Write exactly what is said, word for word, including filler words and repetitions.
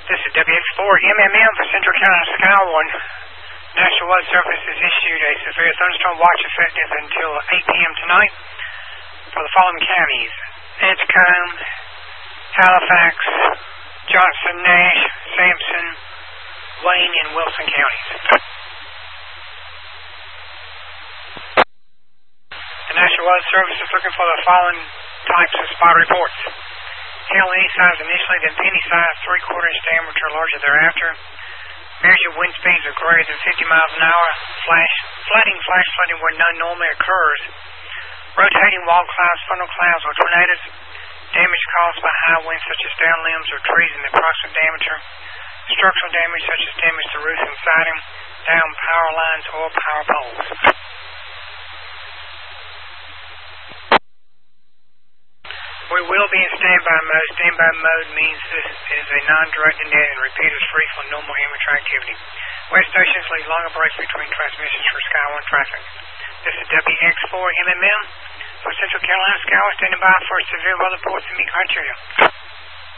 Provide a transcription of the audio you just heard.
This is W X four M M M for Central Carolina Sky One. National Weather Service has issued a severe thunderstorm watch effective until eight p m tonight for the following counties: Anscombe, Halifax, Johnson, Nash, Sampson, Wayne, and Wilson counties. The National Weather Service is looking for the following types of spot reports: hail any size initially, then penny size, three-quarter inch diameter, larger thereafter. Measure wind speeds of greater than fifty miles an hour. Flash, flooding, flash flooding where none normally occurs. Rotating wall clouds, funnel clouds, or tornadoes. Damage caused by high winds such as down limbs or trees in the approximate diameter. Structural damage such as damage to roofs and siding. Down power lines or power poles. We will be in standby mode. Standby mode means this is a non-directed net and repeaters free from normal amateur activity. Weather stations leave longer breaks between transmissions for Sky One traffic. This is W X four M M M for Central Carolina Sky One, standing by for severe weather reports and meet criteria.